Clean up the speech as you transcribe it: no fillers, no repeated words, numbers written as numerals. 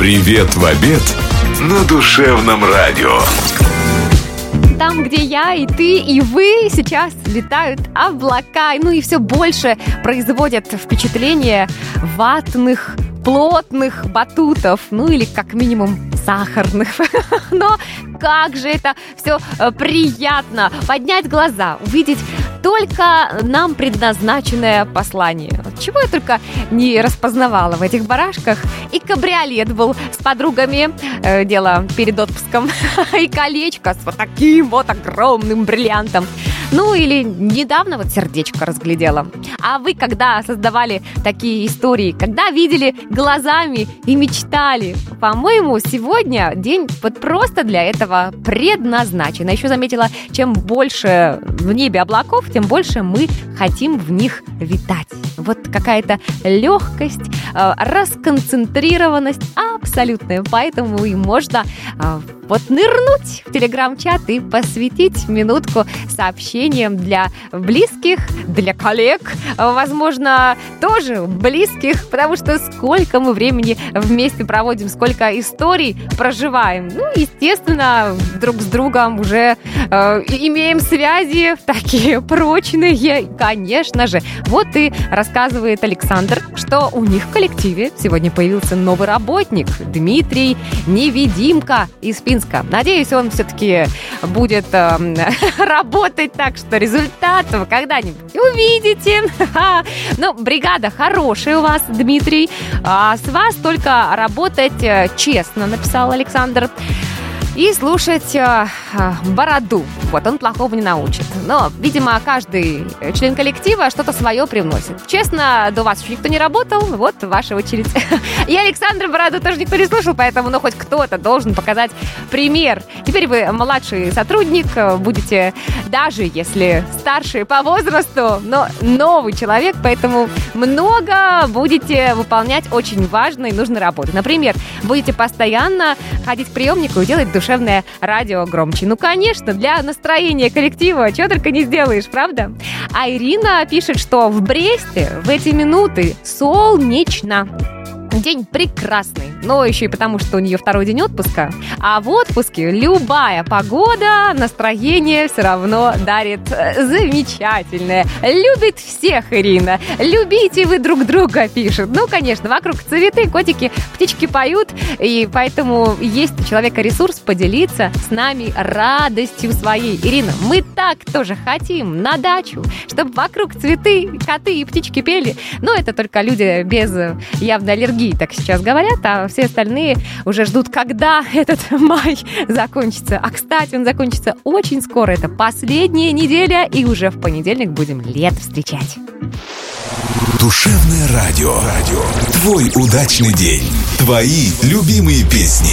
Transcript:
Привет в обед на Душевном радио. Там, где я, и ты, и вы, сейчас летают облака. Ну и все больше производят впечатление ватных, плотных батутов. Ну или как минимум сахарных. Но как же это все приятно. Поднять глаза, увидеть только нам предназначенное послание. Чего я только не распознавала в этих барашках. И кабриолет был с подругами, дело перед отпуском, и колечко с вот таким вот огромным бриллиантом. Ну или недавно вот сердечко разглядела. А вы когда создавали такие истории, когда видели глазами и мечтали? По-моему, сегодня день вот просто для этого предназначен. А еще заметила, чем больше в небе облаков, тем больше мы хотим в них витать. Вот какая-то легкость, расконцентрированность абсолютная. Поэтому и можно вот нырнуть в телеграм-чат и посвятить минутку сообщениям для близких, для коллег, возможно, тоже близких, потому что сколько мы времени вместе проводим, сколько историй проживаем. Ну, естественно, друг с другом уже имеем связи такие прочные, конечно же. Вот и рассказывает Александр, что у них в коллективе сегодня появился новый работник, Дмитрий Невидимка из Пинска. Надеюсь, он все-таки будет работать так, что результат вы когда-нибудь увидите. Ну, бригада хорошая у вас, Дмитрий. А с вас только работать честно, написал Александр. И слушать Бороду. Вот, он плохого не научит. Но, видимо, каждый член коллектива что-то свое привносит. Честно, до вас еще никто не работал, вот ваша очередь. И Александра Бороду тоже никто не слушал, поэтому, ну, хоть кто-то должен показать пример. Теперь вы младший сотрудник, будете, даже если старший по возрасту, но новый человек, поэтому много будете выполнять очень важной и нужной работы. Например, будете постоянно ходить к приемнику и делать душевное радио громче. Ну, конечно, для настроения коллектива чего только не сделаешь, правда? А Ирина пишет, что в Бресте в эти минуты солнечно. День прекрасный, но еще и потому, что у нее второй день отпуска. А в отпуске любая погода, настроение все равно дарит замечательное. Любит всех Ирина. Любите вы друг друга, пишет. Ну, конечно, вокруг цветы, котики, птички поют, и поэтому есть у человека ресурс поделиться с нами радостью своей. Ирина, мы так тоже хотим на дачу, чтобы вокруг цветы, коты и птички пели. Но это только люди без явной аллергии так сейчас говорят, а все остальные уже ждут, когда этот май закончится. А, кстати, он закончится очень скоро. Это последняя неделя, и уже в понедельник будем лето встречать. Душевное радио. Твой удачный день. Твои любимые песни.